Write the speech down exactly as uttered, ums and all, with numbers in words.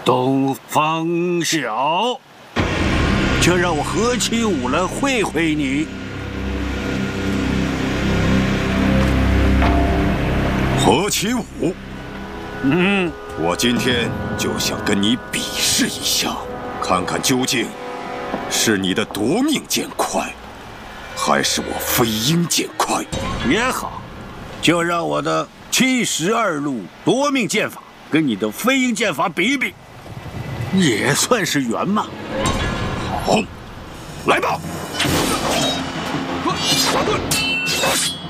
东方晓，就让我何其武来会会你。 何其武， 嗯， 我今天就想跟你比试一下，看看究竟是你的夺命剑快，还是我飞鹰剑快。 也好，就让我的七十二路夺命剑法跟你的飞鹰剑法比一比，也算是圆嘛。 好，来吧。